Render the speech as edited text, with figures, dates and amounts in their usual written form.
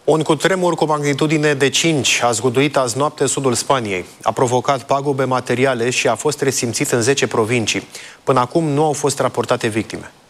Un cutremur cu magnitudine de 5 a zguduit azi noapte sudul Spaniei. A provocat pagube materiale și a fost resimțit în 10 provincii. Până acum nu au fost raportate victime.